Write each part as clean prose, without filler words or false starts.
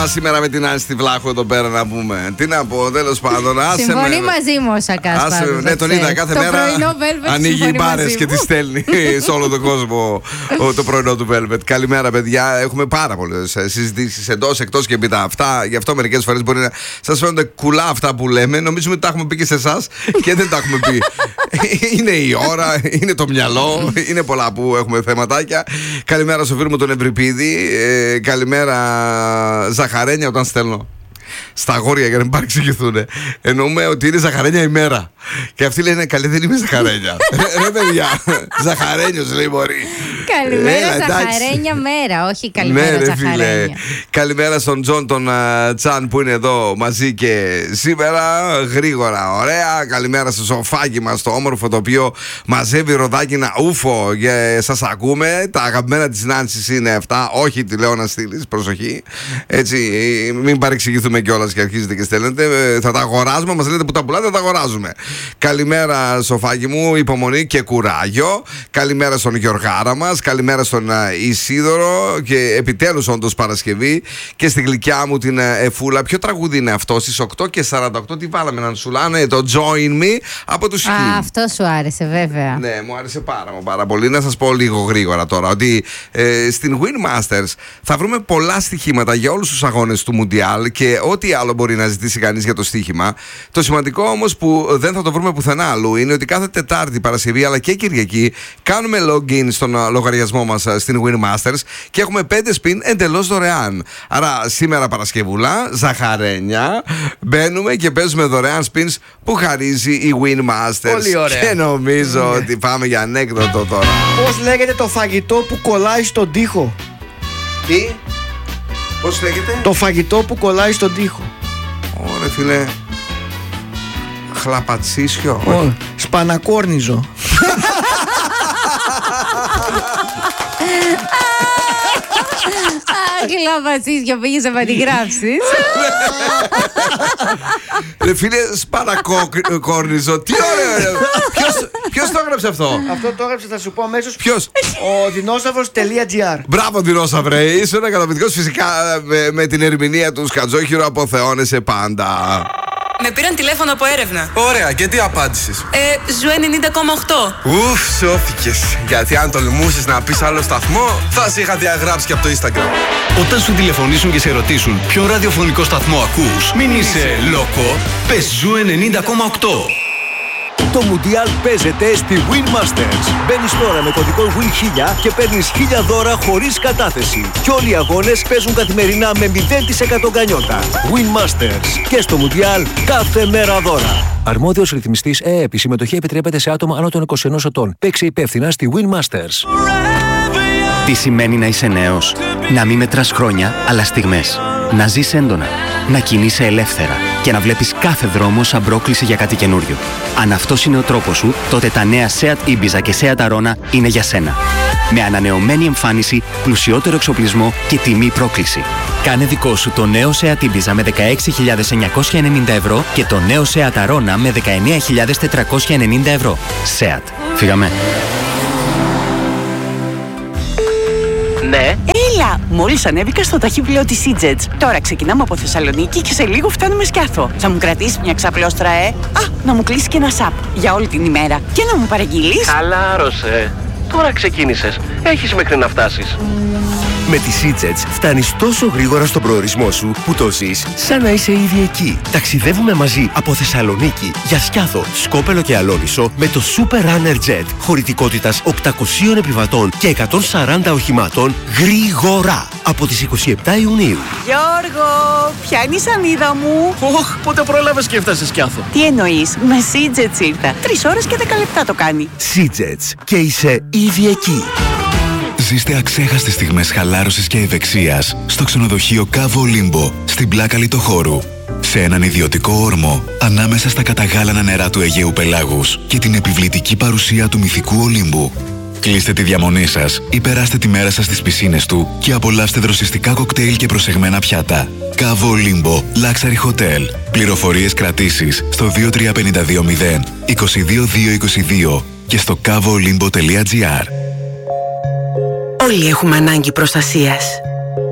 Σήμερα με την Άνση Βλάχου εδώ πέρα να πούμε. Τι να πω, τέλος πάντων. Συμφωνεί μαζί μου ο Σακάς. Ναι, τον είδα κάθε μέρα. Ανοίγει οι μπάρες και τη στέλνει σε όλο τον κόσμο το πρωινό του Velvet. Καλημέρα, παιδιά. Έχουμε πάρα πολλές συζητήσεις εντός, εκτός και επί αυτά. Γι' αυτό μερικές φορές μπορεί να σας φαίνονται κουλά αυτά που λέμε. Νομίζουμε ότι τα έχουμε πει και σε εσάς και δεν τα έχουμε πει. Είναι η ώρα, είναι το μυαλό, είναι πολλά που έχουμε θεματάκια. Καλημέρα στο φίλο μου τον Ευρυπίδη. Καλημέρα, Ζαχαρένια, όταν στέλνω στα αγόρια για να μην παρεξηγηθούν. Εννοούμε ότι είναι Ζαχαρένια ημέρα. Και αυτοί λένε καλή, δεν είμαι Ζαχαρένια. Ρε παιδιά, Ζαχαρένιος λέει μπορεί. Καλημέρα Ζαχαρένια μέρα, όχι καλημέρα Ζαχαρένια. Καλημέρα στον Τζον τον Τσάν που είναι εδώ μαζί και σήμερα. Γρήγορα, ωραία. Καλημέρα στο σοφάκι μας, το όμορφο το οποίο μαζεύει ροδάκινα ούφο. Σας ακούμε. Τα αγαπημένα της Νάνσης είναι αυτά. Όχι, τη λέω να στείλεις, προσοχή. Έτσι, μην παρεξηγηθούμε κιόλας και αρχίζετε και στέλνετε. Θα τα αγοράζουμε, μας λέτε που τα πουλάτε, θα τα αγοράζουμε. Καλημέρα σοφάκι μου, υπομονή και κουράγιο. Καλημέρα στον Γιωργάρα μας. Καλημέρα στον Ισίδωρο. Και επιτέλους όντως Παρασκευή. Και στη γλυκιά μου την Εφούλα. Ποιο τραγούδι είναι αυτό? Στις 8:48 τι βάλαμε να σουλάνε? Το Join Me από τους Χιν. Αυτό σου άρεσε βέβαια. Ναι, μου άρεσε πάρα πολύ. Να σας πω λίγο γρήγορα τώρα ότι στην Win Masters θα βρούμε πολλά στοιχήματα για όλους τους αγώνες του Μουντιάλ και ό,τι άλλο μπορεί να ζητήσει κανείς για το στοίχημα. Το σημαντικό όμως που δεν θα το βρούμε πουθενά αλλού είναι ότι κάθε Τετάρτη, Παρασκευή αλλά και Κυριακή κάνουμε login στον λογαριασμό μας στην Win Masters και έχουμε 5 spin εντελώς δωρεάν. Άρα σήμερα Παρασκευούλα, Ζαχαρένια, μπαίνουμε και παίζουμε δωρεάν spins που χαρίζει η Win Masters. Πολύ ωραία. Και νομίζω ότι πάμε για ανέκδοτο τώρα. Πώς λέγεται το φαγητό που κολλάει στον τοίχο? Τι? Πώς λέγεται? Το φαγητό που κολλάει στον τοίχο. Ωραία φίλε. Χλαπατσίσιο. Σπανακόρνιζο. Χλαπατσίσιο, πήγες να τη γράψεις. Ρε φίλε, σπανακόρνιζο. Τι ωραίο. Ποιος το έγραψε αυτό? Αυτό το έγραψε, θα σου πω αμέσως. Ποιος? Ο δεινόσαυρος.gr. Μπράβο δεινόσαυρε, είσαι ένα καταπληκτικός. Φυσικά με την ερμηνεία του Σκατζόχυρο αποθεώνεσαι πάντα. Με πήραν τηλέφωνο από έρευνα. Ωραία, και τι απάντησες? Ζου 90,8. Ουφ, σώθηκες. Γιατί αν τολμούσες να πεις άλλο σταθμό, θα σε είχα διαγράψει και από το Instagram. Όταν σου τηλεφωνήσουν και σε ρωτήσουν ποιο ραδιοφωνικό σταθμό ακούς, μην είσαι λόκο, πες Ζου 90,8. Το Μουντιάλ παίζεται στη Win Masters. Μπαίνεις τώρα με κωδικό WIN1000 και παίρνεις 1000 δώρα χωρίς κατάθεση. Και όλοι οι αγώνες παίζουν καθημερινά με 0% γκανιότα. Win Masters. Και στο Μουντιάλ κάθε μέρα δώρα. Αρμόδιος ρυθμιστής ΕΕΠ. Η συμμετοχή επιτρέπεται σε άτομα άνω των 21 ετών. Παίξε υπεύθυνα στη Win Masters. Τι σημαίνει να είσαι νέος? Να μην μετράς χρόνια, αλλά στιγμές. Να ζεις έντονα. Να κινείσαι ελεύθερα. Και να βλέπεις κάθε δρόμο σαν πρόκληση για κάτι καινούριο. Αν αυτός είναι ο τρόπος σου, τότε τα νέα Seat Ibiza και Seat Arona είναι για σένα. Με ανανεωμένη εμφάνιση, πλουσιότερο εξοπλισμό και τιμή πρόκληση. Κάνε δικό σου το νέο Seat Ibiza με 16.990 ευρώ και το νέο Seat Arona με 19.490 ευρώ. Seat. Φύγαμε. Ναι. Έλα! Μόλις ανέβηκα στο ταχύπλαιο της EasyJet. Τώρα ξεκινάμε από Θεσσαλονίκη και σε λίγο φτάνουμε Σκιάθο. Θα μου κρατήσεις μια ξαπλώστρα, να μου κλείσει και ένα σαπ για όλη την ημέρα. Και να μου παραγγείλεις. Χαλάρωσε. Τώρα ξεκίνησες. Έχεις μέχρι να φτάσεις. Με τη EasyJet φτάνεις τόσο γρήγορα στον προορισμό σου που το ζεις σαν να είσαι ήδη εκεί. Ταξιδεύουμε μαζί από Θεσσαλονίκη για Σκιάθο, Σκόπελο και Αλόνισο με το Super Runner Jet χωρητικότητας 800 επιβατών και 140 οχημάτων γρήγορα από τις 27 Ιουνίου. Γιώργο, ποια είναι η σανίδα μου? Πότε πρόλαβες και έφτασες Σκιάθο? Τι εννοείς? Με EasyJet ήρθα. 3 ώρες και 10 λεπτά το κάνει. EasyJet και είσαι ήδη εκεί. Ζήστε αξέχαστες στιγμές χαλάρωσης και ευεξίας στο ξενοδοχείο Κάβο Λίμπο στην πλάκα Λιτοχώρου. Σε έναν ιδιωτικό όρμο ανάμεσα στα καταγάλανα νερά του Αιγαίου Πελάγους και την επιβλητική παρουσία του μυθικού Ολύμπου. Κλείστε τη διαμονή σας ή περάστε τη μέρα σας στις πισίνες του και απολαύστε δροσιστικά κοκτέιλ και προσεγμένα πιάτα. Κάβο Λίμπο Luxury Hotel. Πληροφορίες κρατήσεις στο 23520 22222 και στο kavolimbo.gr. Όλοι έχουμε ανάγκη προστασίας.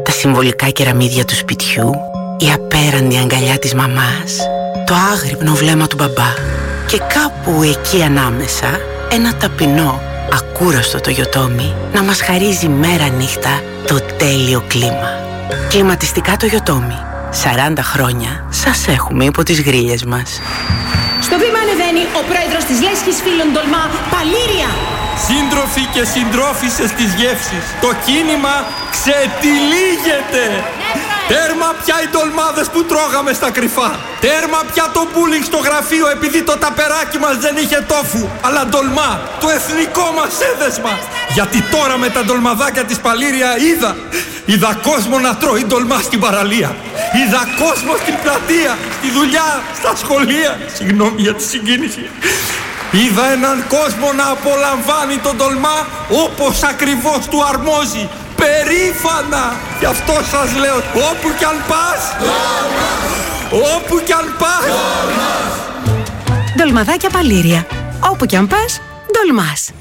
τα συμβολικά κεραμίδια του σπιτιού, η απέραντη αγκαλιά της μαμάς, το άγρυπνο βλέμμα του μπαμπά και κάπου εκεί ανάμεσα ένα ταπεινό, ακούραστο το Yotomi να μας χαρίζει μέρα νύχτα το τέλειο κλίμα. Κλιματιστικά το Yotomi. 40 χρόνια σας έχουμε υπό τις γρίλες μας. Στο βήμα ανεβαίνει ο πρόεδρος της Λέσχης Φίλων Ντολμά, Παλήρια. Σύντροφοι και συντρόφισσες της γεύσης, το κίνημα ξετυλίγεται. Τέρμα πια οι ντολμάδες που τρώγαμε στα κρυφά. Τέρμα πια το μπούλινγκ στο γραφείο επειδή το ταπεράκι μας δεν είχε τόφου. Αλλά ντολμά, το εθνικό μας έδεσμα. Γιατί τώρα με τα ντολμαδάκια της Παλήρια είδα κόσμο να τρώει ντολμά στην παραλία. Είδα κόσμο στην πλατεία, στη δουλειά, στα σχολεία. Συγγνώμη για τη συγκίνηση. Είδα έναν κόσμο να απολαμβάνει τον ντολμά όπως ακριβώς του αρμόζει. Περήφανα! Γι' αυτό σας λέω, όπου κι αν πας, όπου κι αν πας. Ντολμαδάκια Παλήρια. Όπου κι αν πας, ντολμάς.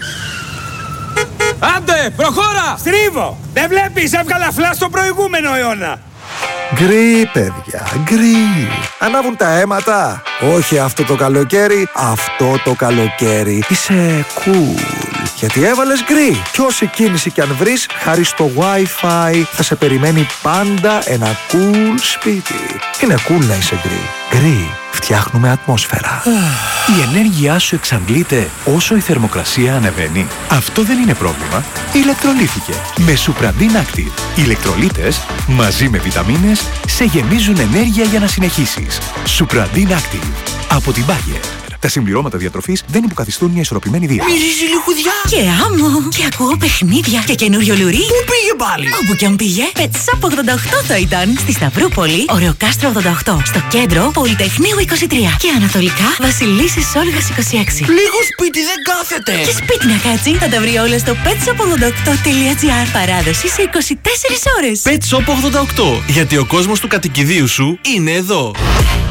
Άντε, προχώρα! Στρίβο! Δεν βλέπεις, έβγαλα φλά στο προηγούμενο αιώνα. Γκρι, παιδιά, γκρι. Ανάβουν τα αίματα. Όχι αυτό το καλοκαίρι, αυτό το καλοκαίρι. Είσαι cool. Γιατί έβαλες γκρι. Κι όση κίνηση κι αν βρεις, χάρη στο Wi-Fi θα σε περιμένει πάντα ένα cool σπίτι. Είναι cool να είσαι γκρι. Γκρι. Φτιάχνουμε ατμόσφαιρα. Η ενέργειά σου εξαντλείται όσο η θερμοκρασία ανεβαίνει. Αυτό δεν είναι πρόβλημα. Ηλεκτρολύθηκε με Supradin Active. Οι ηλεκτρολίτες μαζί με βιταμίνες σε γεμίζουν ενέργεια για να συνεχίσεις. Supradin Active από την Bayer. Τα συμπληρώματα διατροφής δεν υποκαθιστούν μια ισορροπημένη δίαιτα. Μυρίζει λιχουδιά και άμμο και ακούω παιχνίδια και καινούριο λουρί. Πού πήγε πάλι? Όπου κι αν πήγε, Pet Shop 88 θα ήταν. Στη Σταυρούπολη, Ωρεοκάστρο 88. Στο κέντρο, Πολυτεχνείου 23. Και ανατολικά, Βασιλίσσης Όλγας 26. Λίγο σπίτι δεν κάθεται. Και σπίτι να κάτσει, θα τα βρει όλα στο petshop88.gr. Παράδοση σε 24 ώρες. Pet Shop 88. Γιατί ο κόσμος του κατοικιδίου σου είναι εδώ.